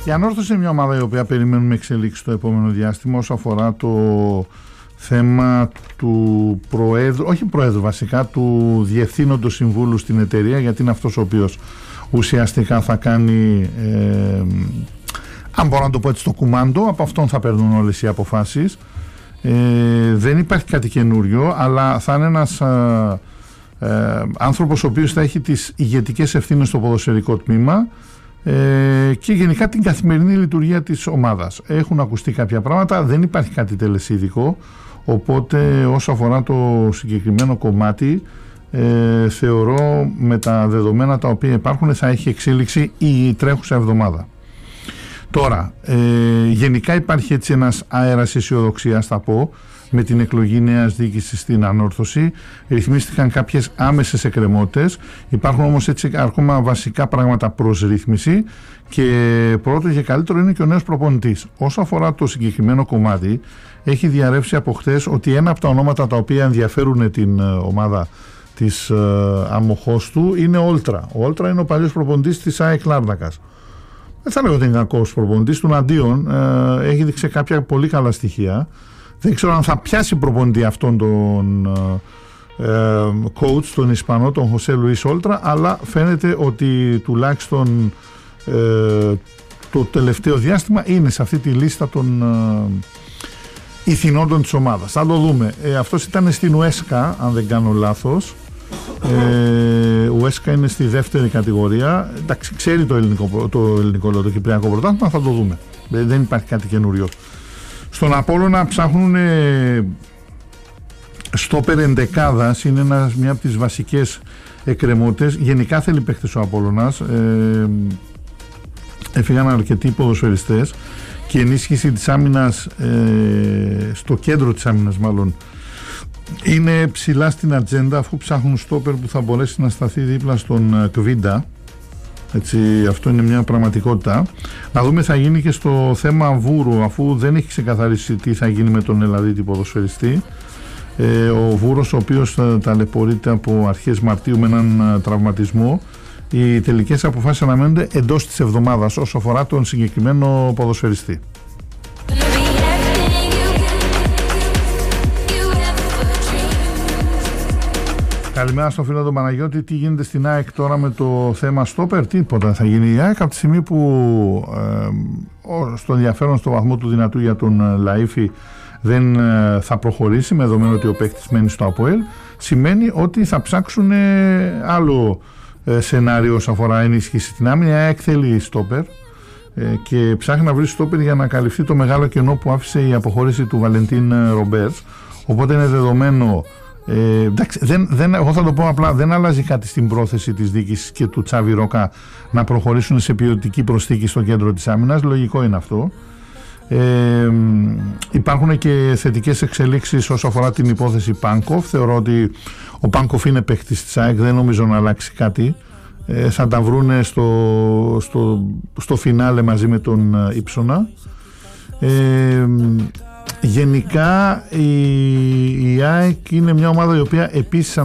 Η Ανόρθωση είναι μια ομάδα η οποία περιμένουμε εξελίξει το επόμενο διάστημα όσο αφορά το θέμα του προέδρου, όχι προέδρου βασικά, του διευθύνοντος συμβούλου στην εταιρεία, γιατί είναι αυτός ο οποίος ουσιαστικά θα κάνει, αν μπορώ να το πω έτσι, το κουμάντο. Από αυτόν θα παίρνουν όλες οι αποφάσεις. Δεν υπάρχει κάτι καινούριο, αλλά θα είναι ένας άνθρωπος ο οποίος θα έχει τις ηγετικές ευθύνες στο ποδοσφαιρικό τμήμα και γενικά την καθημερινή λειτουργία της ομάδας. Έχουν ακουστεί κάποια πράγματα, δεν υπάρχει κάτι τελεσίδικο, οπότε όσο αφορά το συγκεκριμένο κομμάτι, θεωρώ με τα δεδομένα τα οποία υπάρχουν θα έχει εξέλιξη η τρέχουσα εβδομάδα. Τώρα, γενικά υπάρχει έτσι ένας αέρας αισιοδοξίας, θα πω, με την εκλογή νέας διοίκησης στην Ανόρθωση. Ρυθμίστηκαν κάποιες άμεσες εκκρεμότητες. Υπάρχουν όμως έτσι ακόμα βασικά πράγματα προς ρύθμιση και πρώτο και καλύτερο είναι και ο νέος προπονητής. Όσο αφορά το συγκεκριμένο κομμάτι, έχει διαρρεύσει από χτες ότι ένα από τα ονόματα τα οποία ενδιαφέρουν την ομάδα της Αμοχώστου είναι ο Όλτρα. Ο Όλτρα είναι ο παλιός προπονητής της ΑΕΚ Λάρνακας. Δεν θα λέγω ότι είναι κακός προπονητής, του αντίον έχει δείξει κάποια πολύ καλά στοιχεία. Δεν ξέρω αν θα πιάσει προπονητή αυτόν τον coach, τον Ισπανό, τον Χωσέ Λουίς Όλτρα, αλλά φαίνεται ότι τουλάχιστον το τελευταίο διάστημα είναι σε αυτή τη λίστα των ηθινόντων της ομάδας. Θα το δούμε. Αυτός ήταν στην Ουέσκα, αν δεν κάνω λάθος. Ουέσκα είναι στη δεύτερη κατηγορία. Εντάξει, ξέρει το κυπριακό πρωτάθλημα, θα το δούμε. Δεν υπάρχει κάτι καινούριο. Στον Απόλλωνα ψάχνουν στόπερ εντεκάδας, είναι μια από τις βασικές εκκρεμότητες. Γενικά θέλει παίχτες ο Απόλλωνας, έφυγαν αρκετοί ποδοσφαιριστές και η ενίσχυση της άμυνας, στο κέντρο της άμυνας μάλλον, είναι ψηλά στην ατζέντα, αφού ψάχνουν στόπερ που θα μπορέσει να σταθεί δίπλα στον Κβίντα. Έτσι, αυτό είναι μια πραγματικότητα. Να δούμε θα γίνει και στο θέμα Βούρου, αφού δεν έχει ξεκαθαρίσει τι θα γίνει με τον Ελλαδίτη ποδοσφαιριστή. Ο Βούρος, ο οποίος ταλαιπωρείται από αρχές Μαρτίου με έναν τραυματισμό. Οι τελικές αποφάσεις αναμένονται εντός της εβδομάδας όσο αφορά τον συγκεκριμένο ποδοσφαιριστή. Καλημέρα στον φίλο τον Παναγιώτη. Τι γίνεται στην ΑΕΚ τώρα με το θέμα στόπερ? Τίποτα. Θα γίνει η ΑΕΚ από τη στιγμή που στο ενδιαφέρον στο βαθμό του δυνατού για τον Λαΐφη δεν θα προχωρήσει, με δεδομένο ότι ο παίκτης μένει στο ΑΠΟΕΛ, σημαίνει ότι θα ψάξουν άλλο σενάριο όσον αφορά ενίσχυση στην άμυνα. Η ΑΕΚ θέλει στόπερ και ψάχνει να βρει στόπερ για να καλυφθεί το μεγάλο κενό που άφησε η αποχώρηση του Βαλεντίν Ρομπέρτς. Οπότε είναι δεδομένο. Εντάξει, εγώ θα το πω απλά, δεν αλλάζει κάτι στην πρόθεση της διοίκησης και του Τσάβη Ρόκα να προχωρήσουν σε ποιοτική προσθήκη στο κέντρο της άμυνας. Λογικό είναι αυτό. Υπάρχουν και θετικές εξελίξεις όσο αφορά την υπόθεση Πάνκοφ. Θεωρώ ότι ο Πάνκοφ είναι παίκτης της ΑΕΚ, δεν νομίζω να αλλάξει κάτι. Θα τα βρούνε στο φινάλε μαζί με τον Ήψονα. Γενικά η ΑΕΚ είναι μια ομάδα η οποία επίσης